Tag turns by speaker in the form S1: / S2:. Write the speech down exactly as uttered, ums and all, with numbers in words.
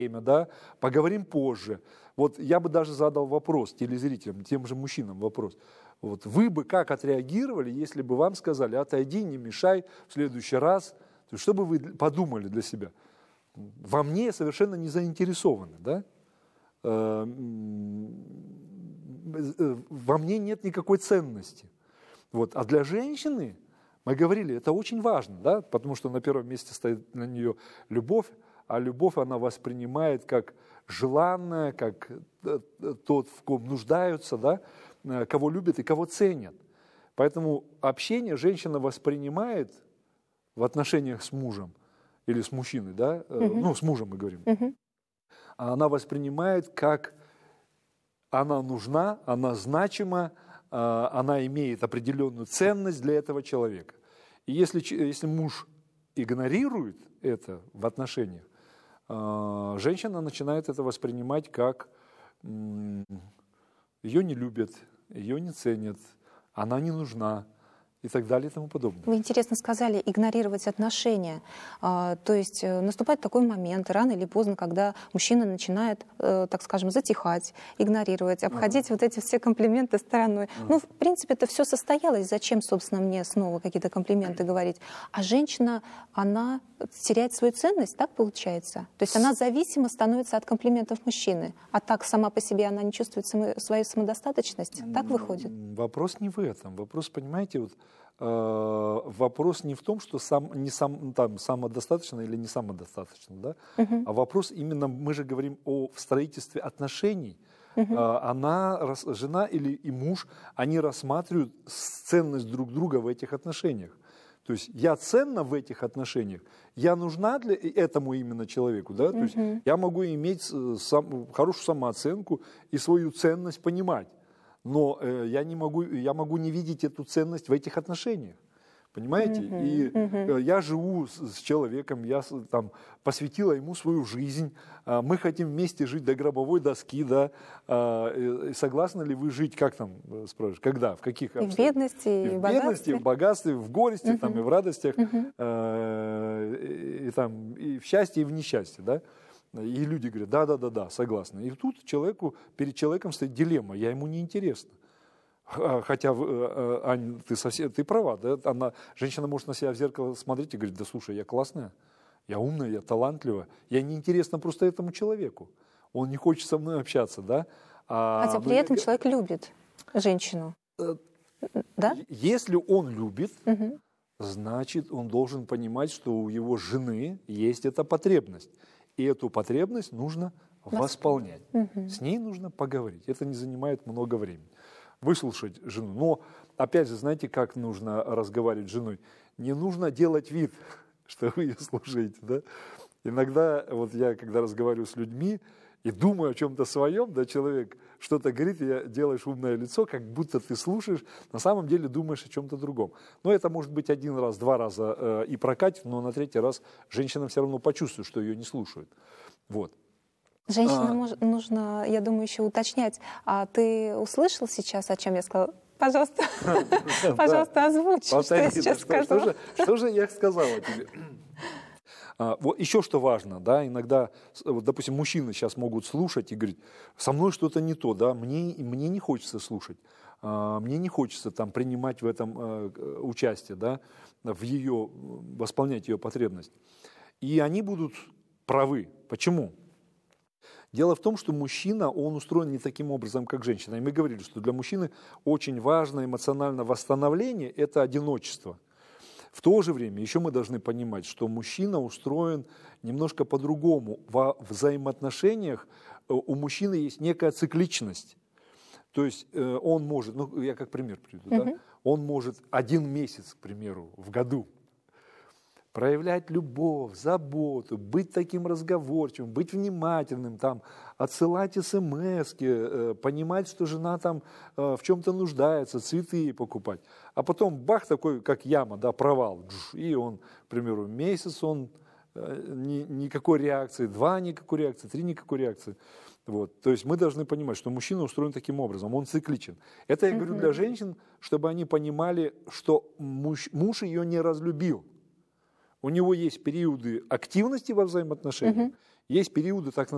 S1: время, да, поговорим позже. Вот я бы даже задал вопрос телезрителям, тем же мужчинам вопрос. Вот вы бы как отреагировали, если бы вам сказали: отойди, не мешай, в следующий раз. То есть, что бы вы подумали для себя? Во мне совершенно не заинтересованы, да? Во мне нет никакой ценности. Вот. А для женщины, мы говорили, это очень важно, да? Потому что на первом месте стоит на нее любовь, а любовь она воспринимает как желанное, как тот, в ком нуждаются, да? Кого любят и кого ценят. Поэтому общение женщина воспринимает в отношениях с мужем или с мужчиной, да? Uh-huh. Ну, с мужем мы говорим. Uh-huh. Она воспринимает как она нужна, она значима, она имеет определенную ценность для этого человека. И если, если муж игнорирует это в отношениях, женщина начинает это воспринимать как ее не любят, ее не ценят, она не нужна и так далее и тому подобное.
S2: Вы интересно сказали, игнорировать отношения. А, то есть наступает такой момент, рано или поздно, когда мужчина начинает, э, так скажем, затихать, игнорировать, обходить ага. вот эти все комплименты стороной. Ага. Ну, в принципе, это все состоялось. Зачем, собственно, мне снова какие-то комплименты говорить? А женщина, она теряет свою ценность, так получается? То есть она зависима становится от комплиментов мужчины, а так сама по себе она не чувствует само, свою самодостаточность? Так выходит?
S1: Вопрос не в этом. Вопрос, понимаете, вот вопрос не в том, что сам, не сам, там, самодостаточно или не самодостаточно, да? Uh-huh. А вопрос именно, мы же говорим о строительстве отношений. Uh-huh. Она, жена или и муж, они рассматривают ценность друг друга в этих отношениях. То есть я ценна в этих отношениях, я нужна для этому именно человеку, да? То uh-huh. есть я могу иметь сам, хорошую самооценку и свою ценность понимать. Но э, я, не могу, я могу не видеть эту ценность в этих отношениях. Понимаете? Uh-huh, и uh-huh. э, я живу с, с человеком, я там, посвятила ему свою жизнь. Э, мы хотим вместе жить до гробовой доски. Да? Э, э, согласны ли вы жить, как там, спрашиваешь, когда, в каких обстоятельствах?
S2: И в бедности, и,
S1: и в
S2: богатстве.
S1: бедности, в богатстве, в горести, uh-huh. там, и в радостях,
S2: uh-huh.
S1: э, и, и, там, и в счастье, и в несчастье. Да? И люди говорят: да, да, да, да, согласны. И тут человеку, перед человеком стоит дилемма: я ему не интересна. Хотя, Ань, ты, совсем, ты права, да? Она, женщина может на себя в зеркало смотреть и говорить: да слушай, я классная, я умная, я талантливая, я неинтересна просто этому человеку. Он не хочет со мной общаться, да?
S2: А, Хотя при этом человек любит женщину. Да?
S1: Если он любит,
S2: угу.
S1: значит, он должен понимать, что у его жены есть эта потребность. И эту потребность нужно восполнять.
S2: Угу.
S1: С ней нужно поговорить. Это не занимает много времени. Выслушать жену. Но, опять же, знаете, как нужно разговаривать с женой? Не нужно делать вид, что вы ее слушаете. Да? Иногда, вот я, когда разговариваю с людьми и думаю о чем-то своем, да, человек что-то говорит, и я делаешь умное лицо, как будто ты слушаешь, на самом деле думаешь о чем-то другом. Но это может быть один раз, два раза э, и прокатит, но на третий раз женщина все равно почувствует, что ее не слушают. Вот.
S2: Женщинам а... нужно, я думаю, еще уточнять. А ты услышал сейчас, о чем я сказала? Пожалуйста, пожалуйста, озвучь, что я сейчас сказала.
S1: Что же я сказала тебе? Вот еще что важно, да, иногда, вот, допустим, мужчины сейчас могут слушать и говорить: со мной что-то не то, да, мне, мне не хочется слушать, мне не хочется там принимать в этом участие, да, в ее, восполнять ее потребность. И они будут правы. Почему? Дело в том, что мужчина, он устроен не таким образом, как женщина. И мы говорили, что для мужчины очень важно эмоциональное восстановление – это одиночество. В то же время еще мы должны понимать, что мужчина устроен немножко по-другому. Во взаимоотношениях у мужчины есть некая цикличность. То есть он может, ну я как пример приведу, uh-huh. да? Он может один месяц, к примеру, в году проявлять любовь, заботу, быть таким разговорчивым, быть внимательным, там, отсылать смски, понимать, что жена там в чем-то нуждается, цветы покупать. А потом бах, такой, как яма, да, провал. И он, к примеру, месяц он ни, никакой реакции, два никакой реакции, три никакой реакции. Вот. То есть мы должны понимать, что мужчина устроен таким образом, он цикличен. Это я говорю для женщин, чтобы они понимали, что муж, муж ее не разлюбил. У него есть периоды активности во взаимоотношениях, uh-huh. есть периоды так называемые